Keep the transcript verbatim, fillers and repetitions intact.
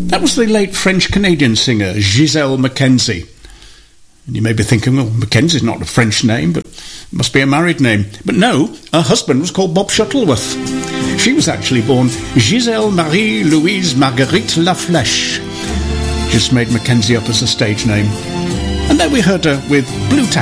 That was the late French-Canadian singer Gisèle Mackenzie. And you may be thinking, well, Mackenzie's not a French name, but it must be a married name. But no, her husband was called Bob Shuttleworth. She was actually born Gisèle Marie-Louise Marguerite Laflèche. Just made Mackenzie up as a stage name. And then we heard her with Blue Town.